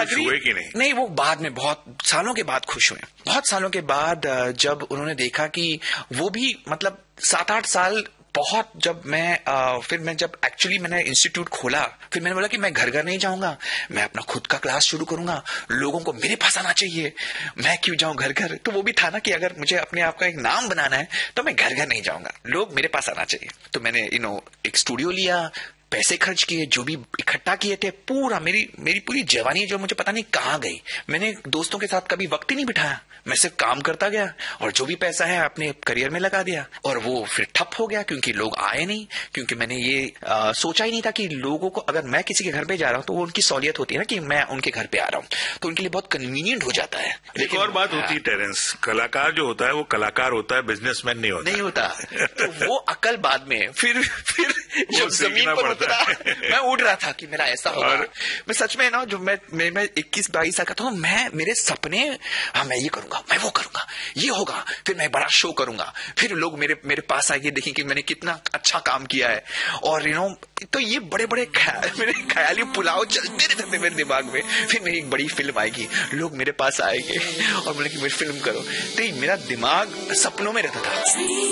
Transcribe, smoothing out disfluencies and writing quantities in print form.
हुए कि नहीं? नहीं, वो बाद में बहुत सालों के बाद खुश हुए। बहुत सालों के बाद जब उन्होंने देखा कि वो भी मतलब 7-8 साल बहुत, जब फिर मैं जब एक्चुअली मैंने इंस्टीट्यूट खोला, फिर मैंने बोला कि मैं घर घर नहीं जाऊंगा, मैं अपना खुद का क्लास शुरू करूंगा, लोगों को मेरे पास आना चाहिए, मैं क्यों जाऊं घर घर। तो वो भी था ना कि अगर मुझे अपने आप का एक नाम बनाना है तो मैं घर घर नहीं जाऊंगा, लोग मेरे पास आना चाहिए। तो मैंने एक स्टूडियो लिया, पैसे खर्च किए, जो भी इकट्ठा किए थे, पूरा मेरी पूरी जवानी जो मुझे पता नहीं कहाँ गई। मैंने दोस्तों के साथ कभी वक्त ही नहीं बिठाया, मैं सिर्फ काम करता गया और जो भी पैसा है अपने करियर में लगा दिया। और वो फिर ठप हो गया क्योंकि लोग आए नहीं, क्योंकि मैंने ये सोचा ही नहीं था कि लोगों को, अगर मैं किसी के घर पे जा रहा हूँ तो वो उनकी सहूलियत होती है ना कि मैं उनके घर पे आ रहा हूँ, तो उनके लिए बहुत कन्वीनियंट हो जाता है। एक और बात होती है टेरेंस, कलाकार जो होता है वो कलाकार होता है, बिजनेसमैन नहीं होता। तो वो अकल बाद में फिर जब जमीन पर उतरा, मैं उड़ रहा था कि मेरा ऐसा होगा। मैं सच में ना, जो मैं 21-22 साल का था, मेरे सपने, मैं ये करूंगा, मैं वो करूंगा, ये होगा, फिर मैं बड़ा शो करूंगा, फिर लोग मेरे पास आएंगे, देखें कि मैंने कितना अच्छा काम किया है। और तो ये बड़े बड़े मेरे ख्याली पुलाव चलते रहते थे मेरे दिमाग में। फिर मेरी एक बड़ी फिल्म आएगी, लोग मेरे पास आएंगे और बोले कि मेरी फिल्म करो। तो मेरा दिमाग सपनों में रहता था।